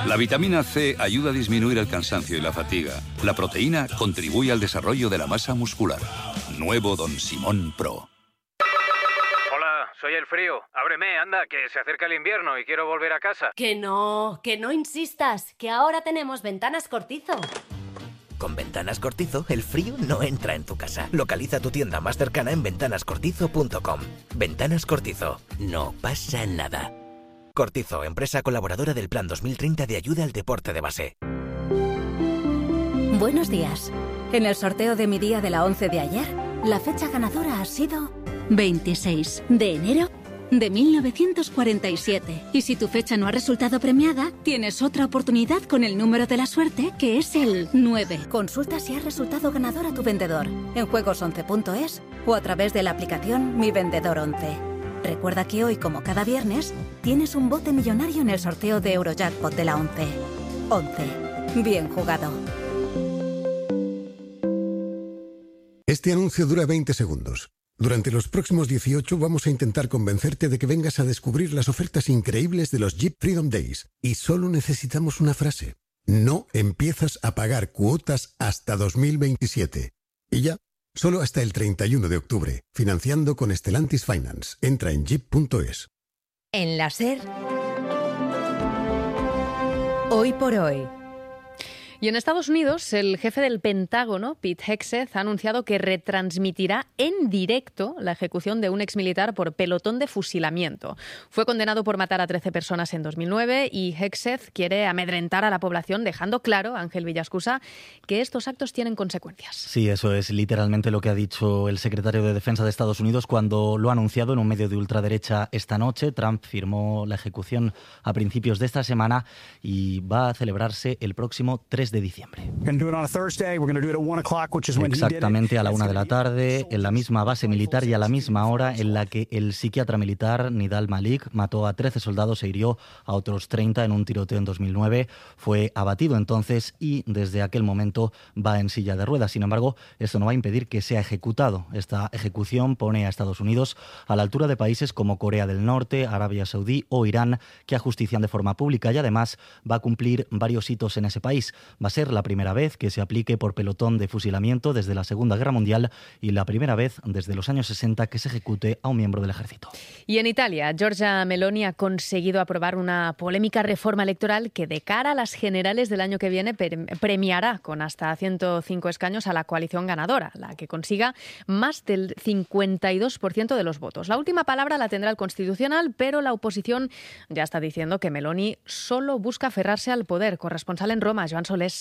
La vitamina C ayuda a disminuir el cansancio y la fatiga. La proteína contribuye al desarrollo de la masa muscular. Nuevo Don Simón Pro. Hola, soy el frío. Ábreme, anda, que se acerca el invierno y quiero volver a casa. Que no insistas, que ahora tenemos Ventanas Cortizo. Con Ventanas Cortizo, el frío no entra en tu casa. Localiza tu tienda más cercana en ventanascortizo.com. Ventanas Cortizo. No pasa nada. Cortizo, empresa colaboradora del Plan 2030 de ayuda al deporte de base. Buenos días. En el sorteo de mi día de la 11 de ayer, la fecha ganadora ha sido 26 de enero de 1947. Y si tu fecha no ha resultado premiada, tienes otra oportunidad con el número de la suerte, que es el 9. Consulta si ha resultado ganador a tu vendedor en juegos11.es o a través de la aplicación Mi Vendedor 11. Recuerda que hoy, como cada viernes, tienes un bote millonario en el sorteo de Eurojackpot de la 11. 11. Bien jugado. Este anuncio dura 20 segundos. Durante los próximos 18 vamos a intentar convencerte de que vengas a descubrir las ofertas increíbles de los Jeep Freedom Days. Y solo necesitamos una frase. No empiezas a pagar cuotas hasta 2027. Y ya. Solo hasta el 31 de octubre, financiando con Stellantis Finance. Entra en jeep.es. En la SER, hoy por hoy. Y en Estados Unidos, el jefe del Pentágono, Pete Hegseth, ha anunciado que retransmitirá en directo la ejecución de un exmilitar por pelotón de fusilamiento. Fue condenado por matar a 13 personas en 2009 y Hegseth quiere amedrentar a la población, dejando claro, Ángel Villascusa, que estos actos tienen consecuencias. Sí, eso es literalmente lo que ha dicho el secretario de Defensa de Estados Unidos cuando lo ha anunciado en un medio de ultraderecha esta noche. Trump firmó la ejecución a principios de esta semana y va a celebrarse el próximo 3 de diciembre. Exactamente a la 1 de la tarde, en la misma base militar y a la misma hora en la que el psiquiatra militar Nidal Malik mató a 13 soldados e hirió a otros 30 en un tiroteo en 2009. Fue abatido entonces y desde aquel momento va en silla de ruedas. Sin embargo, esto no va a impedir que sea ejecutado. Esta ejecución pone a Estados Unidos a la altura de países como Corea del Norte, Arabia Saudí o Irán, que ajustician de forma pública y además va a cumplir varios hitos en ese país. Va a ser la primera vez que se aplique por pelotón de fusilamiento desde la Segunda Guerra Mundial y la primera vez desde los años 60 que se ejecute a un miembro del ejército. Y en Italia, Giorgia Meloni ha conseguido aprobar una polémica reforma electoral que de cara a las generales del año que viene premiará con hasta 105 escaños a la coalición ganadora, la que consiga más del 52% de los votos. La última palabra la tendrá el Constitucional, pero la oposición ya está diciendo que Meloni solo busca aferrarse al poder. Corresponsal en Roma, Joan Solés.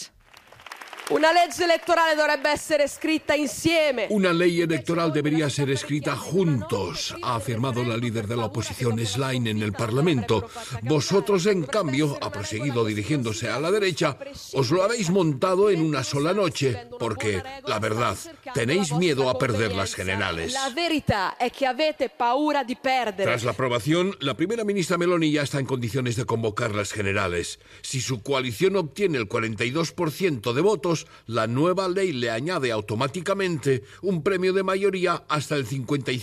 Una legge elettorale dovrebbe essere scritta insieme. Una ley electoral debería ser escrita juntos, ha afirmado la líder de la oposición Schlein en el Parlamento. Vosotros, en cambio, ha proseguido dirigiéndose a la derecha, os lo habéis montado en una sola noche, porque, la verdad, tenéis miedo a perder las generales. La verità è che avete paura di perdere. Tras la aprobación, la primera ministra Meloni ya está en condiciones de convocar las generales. Si su coalición obtiene el 42% de votos, la nueva ley le añade automáticamente un premio de mayoría hasta el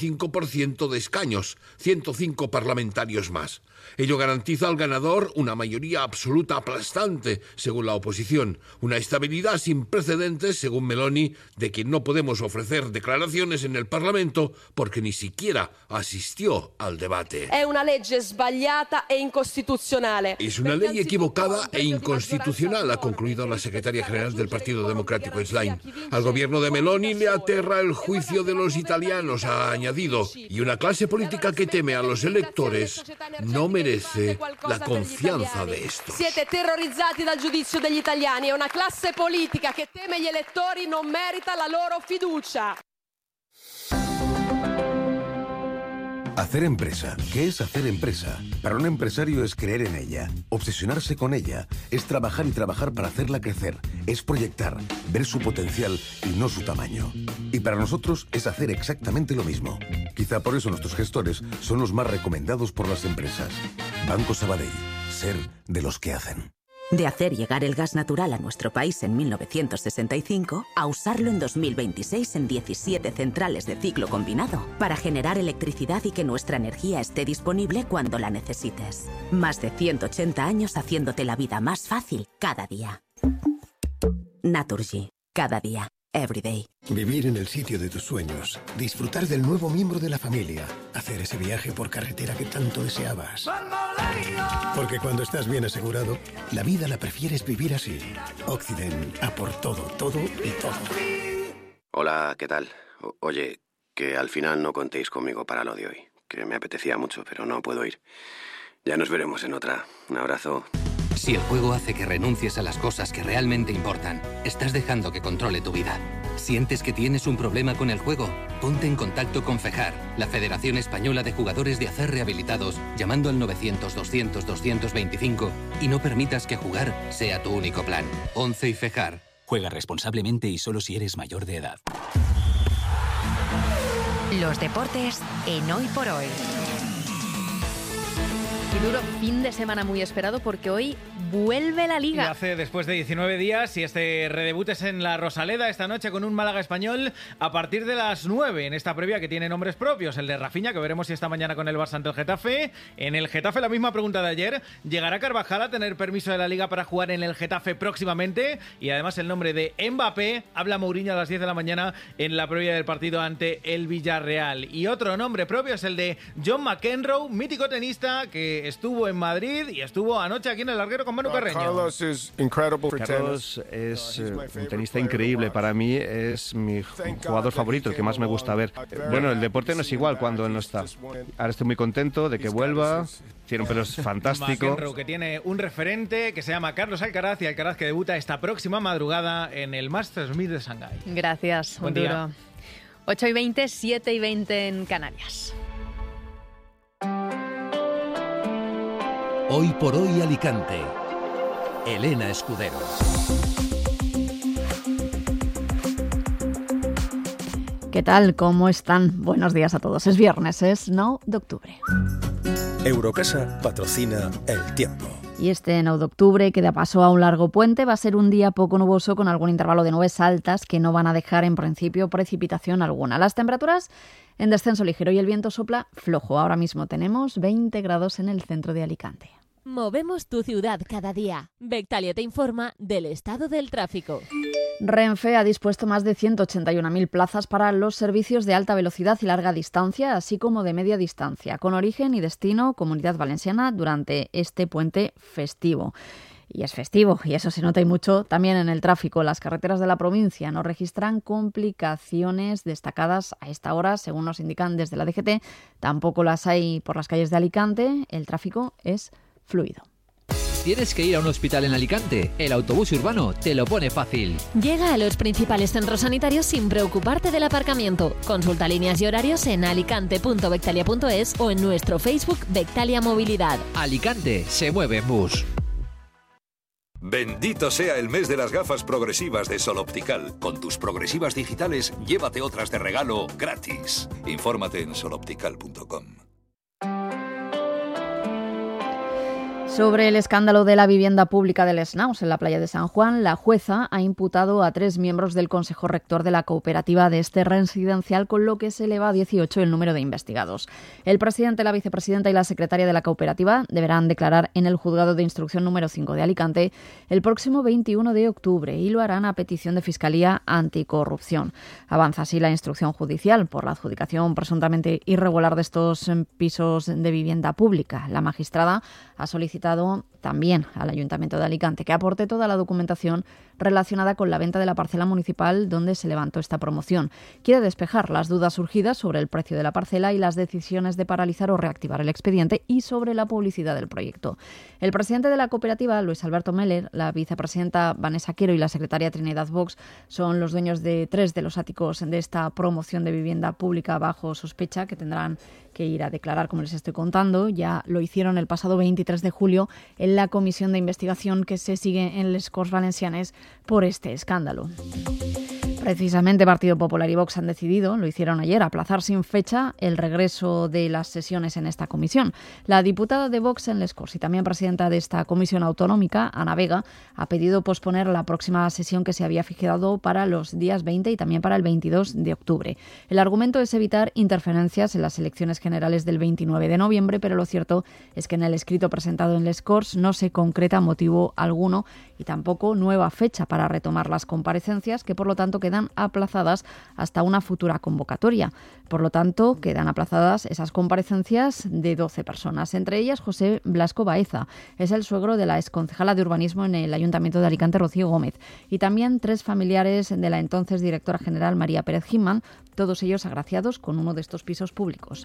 55% de escaños, 105 parlamentarios más. Ello garantiza al ganador una mayoría absoluta aplastante, según la oposición, una estabilidad sin precedentes, según Meloni, de quien no podemos ofrecer declaraciones en el Parlamento porque ni siquiera asistió al debate. È una legge sbagliata e incostituzionale. Es una ley equivocada e inconstitucional, ha concluido la secretaria general del Partido Democrático Schlein. Al gobierno de Meloni le aterra el juicio de los italianos, ha añadido, y una clase política que teme a los electores no merece la confianza de estos. Siete terrorizzati dal giudizio degli italiani e una classe politica che teme gli elettori non merita la loro fiducia. Hacer empresa. ¿Qué es hacer empresa? Para un empresario es creer en ella, obsesionarse con ella, es trabajar y trabajar para hacerla crecer, es proyectar, ver su potencial y no su tamaño. Y para nosotros es hacer exactamente lo mismo. Quizá por eso nuestros gestores son los más recomendados por las empresas. Banco Sabadell. Ser de los que hacen. De hacer llegar el gas natural a nuestro país en 1965 a usarlo en 2026 en 17 centrales de ciclo combinado para generar electricidad y que nuestra energía esté disponible cuando la necesites. Más de 180 años haciéndote la vida más fácil cada día. Naturgy. Cada día. Everyday. Vivir en el sitio de tus sueños, disfrutar del nuevo miembro de la familia, hacer ese viaje por carretera que tanto deseabas. Porque cuando estás bien asegurado, la vida la prefieres vivir así. Occident, a por todo, todo y todo. Hola, ¿qué tal? Oye, que al final no contéis conmigo para lo de hoy, que me apetecía mucho, pero no puedo ir. Ya nos veremos en otra. Un abrazo. Si el juego hace que renuncies a las cosas que realmente importan, estás dejando que controle tu vida. ¿Sientes que tienes un problema con el juego? Ponte en contacto con FEJAR, la Federación Española de Jugadores de Acer Rehabilitados, llamando al 900-200-225 y no permitas que jugar sea tu único plan. 11 y FEJAR. Juega responsablemente y solo si eres mayor de edad. Los deportes en Hoy por Hoy. Y duro fin de semana muy esperado porque hoy vuelve la Liga. Y hace después de 19 días y este redebut es en la Rosaleda esta noche con un Málaga Español a partir de las 9 en esta previa que tiene nombres propios. El de Rafinha, que veremos si esta mañana con el Barça ante el Getafe. En el Getafe la misma pregunta de ayer. ¿Llegará Carvajal a tener permiso de la Liga para jugar en el Getafe próximamente? Y además el nombre de Mbappé. Habla Mourinho a las 10 de la mañana en la previa del partido ante el Villarreal. Y otro nombre propio es el de John McEnroe, mítico tenista que estuvo en Madrid y estuvo anoche aquí en el Larguero con Manu Carreño. Carlos es un tenista increíble. Para mí es mi jugador favorito, el que más me gusta ver. Bueno, el deporte no es igual cuando él no está. Ahora estoy muy contento de que vuelva. Tiene un pelo fantástico. McEnroe, que tiene un referente que se llama Carlos Alcaraz, y Alcaraz que debuta esta próxima madrugada en el Masters 1000 de Shanghái. Gracias, buen día. 8:20, 7:20 en Canarias. Hoy por Hoy Alicante. Elena Escudero. ¿Qué tal? ¿Cómo están? Buenos días a todos. Es viernes, es 9 de octubre. Eurocasa patrocina el tiempo. Y este 9 de octubre, que da paso a un largo puente, va a ser un día poco nuboso con algún intervalo de nubes altas que no van a dejar en principio precipitación alguna. Las temperaturas en descenso ligero y el viento sopla flojo. Ahora mismo tenemos 20 grados en el centro de Alicante. Movemos tu ciudad cada día. Bectalia te informa del estado del tráfico. Renfe ha dispuesto más de 181.000 plazas para los servicios de alta velocidad y larga distancia, así como de media distancia, con origen y destino Comunidad Valenciana durante este puente festivo. Y es festivo, y eso se nota y mucho también en el tráfico. Las carreteras de la provincia no registran complicaciones destacadas a esta hora, según nos indican desde la DGT. Tampoco las hay por las calles de Alicante. El tráfico es fluido. ¿Tienes que ir a un hospital en Alicante? El autobús urbano te lo pone fácil. Llega a los principales centros sanitarios sin preocuparte del aparcamiento. Consulta líneas y horarios en alicante.bectalia.es o en nuestro Facebook Bectalia Movilidad. Alicante se mueve en bus. Bendito sea el mes de las gafas progresivas de Sol Optical. Con tus progresivas digitales, llévate otras de regalo gratis. Infórmate en soloptical.com. Sobre el escándalo de la vivienda pública del Snaus en la playa de San Juan, la jueza ha imputado a 3 miembros del Consejo Rector de la cooperativa de este residencial, con lo que se eleva a 18 el número de investigados. El presidente, la vicepresidenta y la secretaria de la cooperativa deberán declarar en el juzgado de instrucción número 5 de Alicante el próximo 21 de octubre y lo harán a petición de Fiscalía Anticorrupción. Avanza así la instrucción judicial por la adjudicación presuntamente irregular de estos pisos de vivienda pública. La magistrada ha solicitado también al Ayuntamiento de Alicante que aporte toda la documentación relacionada con la venta de la parcela municipal donde se levantó esta promoción. Quiere despejar las dudas surgidas sobre el precio de la parcela y las decisiones de paralizar o reactivar el expediente y sobre la publicidad del proyecto. El presidente de la cooperativa, Luis Alberto Meller, la vicepresidenta Vanessa Quero y la secretaria Trinidad Vox son los dueños de 3 de los áticos de esta promoción de vivienda pública bajo sospecha, que tendrán que ir a declarar, como les estoy contando. Ya lo hicieron el pasado 23 de julio en la comisión de investigación que se sigue en les Corts Valencianes por este escándalo. Precisamente Partido Popular y Vox han decidido, lo hicieron ayer, aplazar sin fecha el regreso de las sesiones en esta comisión. La diputada de Vox en Les Corts y también presidenta de esta comisión autonómica, Ana Vega, ha pedido posponer la próxima sesión que se había fijado para los días 20 y también para el 22 de octubre. El argumento es evitar interferencias en las elecciones generales del 29 de noviembre, pero lo cierto es que en el escrito presentado en Les Corts no se concreta motivo alguno y tampoco nueva fecha para retomar las comparecencias, que por lo tanto quedan aplazadas hasta una futura convocatoria. Por lo tanto, quedan aplazadas esas comparecencias de 12 personas, entre ellas José Blasco Baeza, es el suegro de la exconcejala de urbanismo en el Ayuntamiento de Alicante, Rocío Gómez, y también 3 familiares de la entonces directora general María Pérez Gimán, todos ellos agraciados con uno de estos pisos públicos.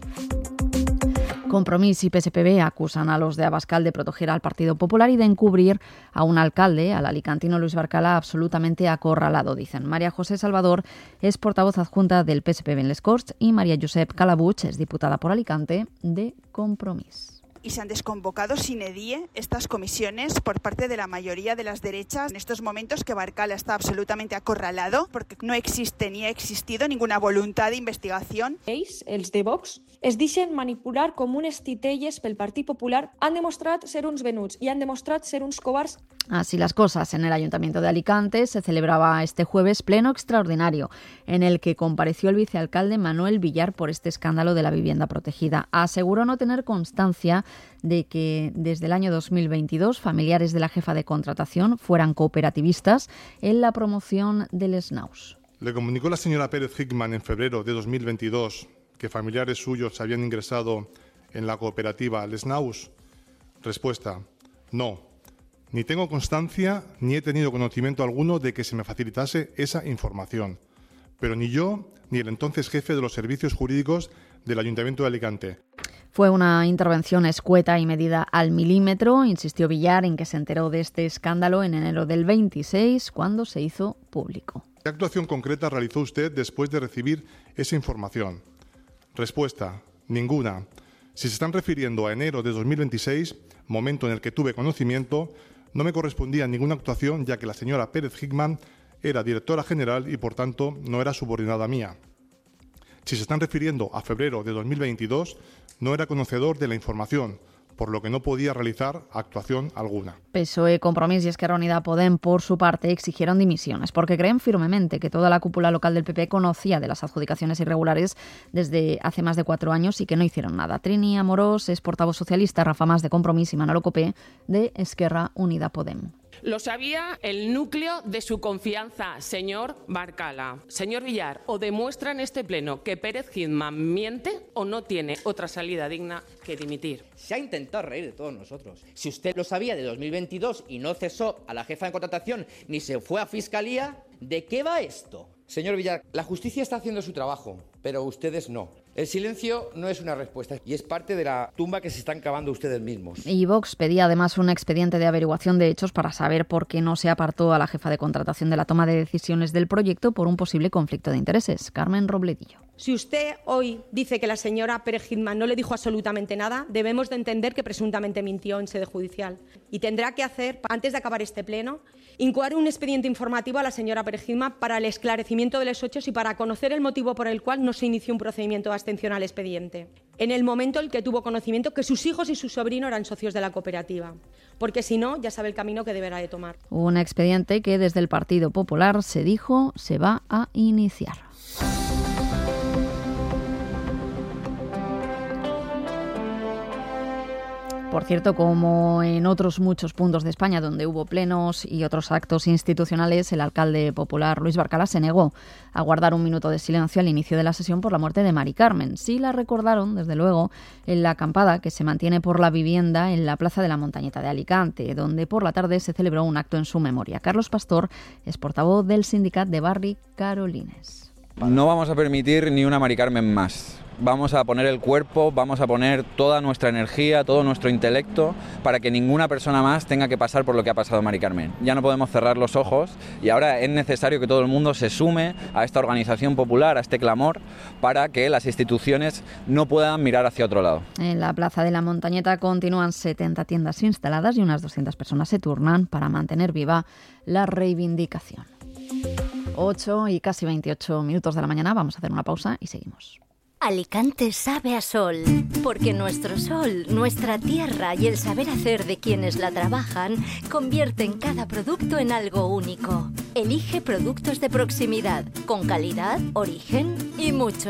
Compromís y PSPB acusan a los de Abascal de proteger al Partido Popular y de encubrir a un alcalde, al alicantino Luis Barcala, absolutamente acorralado, dicen. María José Salvador es portavoz adjunta del PSPB en Les Corts y María Josep Calabuch es diputada por Alicante de Compromís. Y se han desconvocado sine die estas comisiones por parte de la mayoría de las derechas en estos momentos que Barcala está absolutamente acorralado porque no existe ni ha existido ninguna voluntad de investigación. Ells, els de Vox, es deixen manipular com unes titelles pel Partit Popular. Han demostrat ser uns venuts i han demostrat ser uns covards. Así las cosas, en el Ayuntamiento de Alicante se celebraba este jueves pleno extraordinario en el que compareció el vicealcalde Manuel Villar por este escándalo de la vivienda protegida. Aseguró no tener constancia de que desde el año 2022 familiares de la jefa de contratación fueran cooperativistas en la promoción del SNAUS. Le comunicó la señora Pérez Hickman en febrero de 2022 que familiares suyos habían ingresado en la cooperativa Les Naus. Respuesta: no. Ni tengo constancia ni he tenido conocimiento alguno de que se me facilitase esa información. Pero ni yo ni el entonces jefe de los servicios jurídicos del Ayuntamiento de Alicante. Fue una intervención escueta y medida al milímetro, insistió Villar en que se enteró de este escándalo en enero del 26, cuando se hizo público. ¿Qué actuación concreta realizó usted después de recibir esa información? Respuesta: ninguna. Si se están refiriendo a enero de 2026, momento en el que tuve conocimiento, no me correspondía ninguna actuación, ya que la señora Pérez Hickman era directora general y, por tanto, no era subordinada mía. Si se están refiriendo a febrero de 2022, no era conocedor de la información, por lo que no podía realizar actuación alguna. PSOE, Compromís y Esquerra Unida Podem, por su parte, exigieron dimisiones porque creen firmemente que toda la cúpula local del PP conocía de las adjudicaciones irregulares desde hace más de 4 años y que no hicieron nada. Trini Amorós es portavoz socialista, Rafa Mas de Compromís y Manolo Copé de Esquerra Unida Podem. Lo sabía el núcleo de su confianza, señor Barcala. Señor Villar, o demuestra en este pleno que Pérez Hickman miente o no tiene otra salida digna que dimitir. Se ha intentado reír de todos nosotros. Si usted lo sabía de 2022 y no cesó a la jefa de contratación ni se fue a Fiscalía, ¿de qué va esto? Señor Villar, la justicia está haciendo su trabajo, pero ustedes no. El silencio no es una respuesta y es parte de la tumba que se están cavando ustedes mismos. Y Vox pedía además un expediente de averiguación de hechos para saber por qué no se apartó a la jefa de contratación de la toma de decisiones del proyecto por un posible conflicto de intereses. Carmen Robledillo. Si usted hoy dice que la señora Pérez Hickman no le dijo absolutamente nada, debemos de entender que presuntamente mintió en sede judicial. Y tendrá que hacer, antes de acabar este pleno, incoar un expediente informativo a la señora Pérez Hickman para el esclarecimiento de los hechos y para conocer el motivo por el cual no se inició un procedimiento de abstención al expediente. En el momento en que tuvo conocimiento que sus hijos y su sobrino eran socios de la cooperativa. Porque si no, ya sabe el camino que deberá de tomar. Un expediente que desde el Partido Popular se dijo se va a iniciar. Por cierto, como en otros muchos puntos de España donde hubo plenos y otros actos institucionales, el alcalde popular Luis Barcala se negó a guardar un minuto de silencio al inicio de la sesión por la muerte de Mari Carmen. Sí la recordaron, desde luego, en la acampada que se mantiene por la vivienda en la Plaza de la Montañeta de Alicante, donde por la tarde se celebró un acto en su memoria. Carlos Pastor es portavoz del sindicat de Barri Carolines. No vamos a permitir ni una Mari Carmen más. Vamos a poner el cuerpo, vamos a poner toda nuestra energía, todo nuestro intelecto para que ninguna persona más tenga que pasar por lo que ha pasado Mari Carmen. Ya no podemos cerrar los ojos y ahora es necesario que todo el mundo se sume a esta organización popular, a este clamor, para que las instituciones no puedan mirar hacia otro lado. En la Plaza de la Montañeta continúan 70 tiendas instaladas y unas 200 personas se turnan para mantener viva la reivindicación. 8 y casi 28 minutos de la mañana. Vamos a hacer una pausa y seguimos. Alicante sabe a sol, porque nuestro sol, nuestra tierra y el saber hacer de quienes la trabajan convierten cada producto en algo único. Elige productos de proximidad, con calidad, origen y mucho